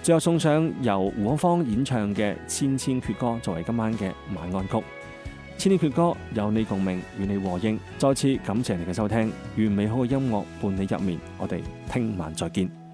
最後送上由胡可芳演唱嘅《千千闕歌》作為今晚嘅晚安曲。千千闕歌有你共鳴，與你和應。再次感謝你嘅收聽，願美好嘅音樂伴你入眠。我哋聽晚再見。